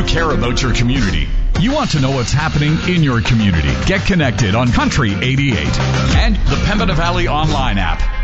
You care about your community. You want to know what's happening in your community. Get connected on Country 88 and the Pembina Valley online app.